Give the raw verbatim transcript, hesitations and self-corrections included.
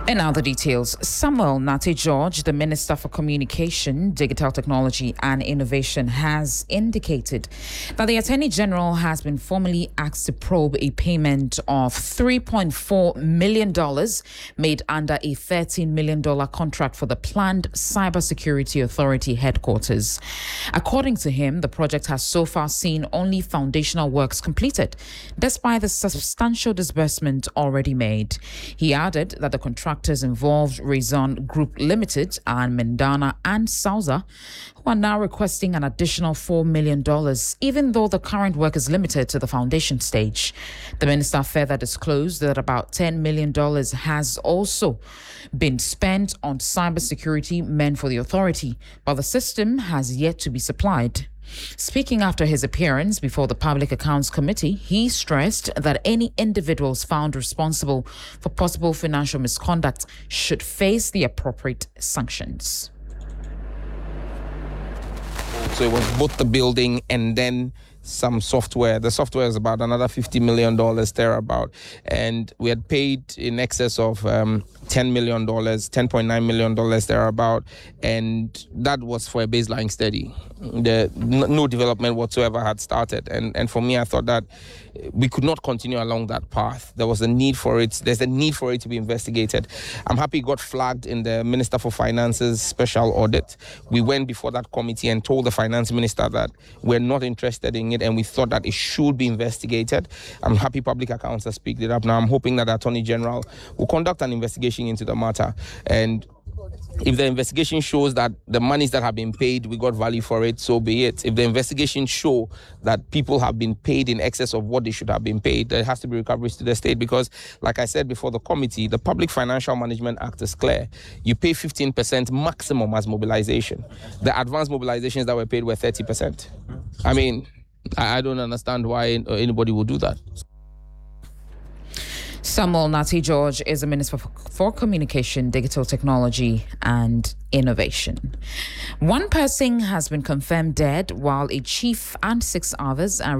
And now the details. Samuel Nartey George, the Minister for Communication, Digital Technology and Innovation, has indicated that the Attorney General has been formally asked to probe a payment of three point four million dollars made under a thirteen million dollars contract for the planned Cybersecurity Authority headquarters. According to him, the project has so far seen only foundational works completed, despite the substantial disbursement already made. He added that the contractors involved, Raison Group Limited and Mendana and Sauza, who are now requesting an additional four million dollars, even though the current work is limited to the foundation stage. The minister further disclosed that about ten million dollars has also been spent on cybersecurity meant for the authority, but the system has yet to be supplied. Speaking after his appearance before the Public Accounts Committee, he stressed that any individuals found responsible for possible financial misconduct should face the appropriate sanctions. So it was both the building and then some software. The software is about another fifty million dollars thereabout. And we had paid in excess of um, ten million dollars, ten point nine million dollars thereabout. And that was for a baseline study. The, no development whatsoever had started. And, and for me, I thought that we could not continue along that path. There was a need for it. There's a need for it to be investigated. I'm happy it got flagged in the Minister for Finance's special audit. We went before that committee and told the finance minister that we're not interested in it and we thought that it should be investigated. I'm happy Public Accounts has picked it up. Now I'm hoping that the Attorney General will conduct an investigation into the matter, and if the investigation shows that the monies that have been paid, we got value for it, so be it. If the investigation show that people have been paid in excess of what they should have been paid, there has to be recoveries to the state because, like I said before the committee, the Public Financial Management Act is clear. You pay fifteen percent maximum as mobilization. The advanced mobilizations that were paid were thirty percent. I mean, I don't understand why anybody would do that. Samuel Nartey George is the Minister for, for Communication, Digital Technology and Innovation. One person has been confirmed dead while a chief and six others are